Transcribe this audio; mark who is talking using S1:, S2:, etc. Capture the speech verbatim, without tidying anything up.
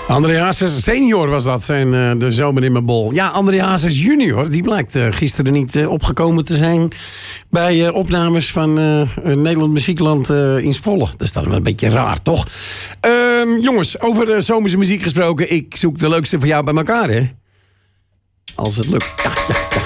S1: André Hazes senior was dat, zijn uh, de zomer in mijn bol. Ja, André Hazes junior, die blijkt uh, gisteren niet uh, opgekomen te zijn bij uh, opnames van uh, Nederland Muziekland uh, in Zwolle. Dat is dan wel een beetje raar, toch? Uh, jongens, over uh, zomerse muziek gesproken. Ik zoek de leukste van jou bij elkaar, hè? Als het lukt. Ja,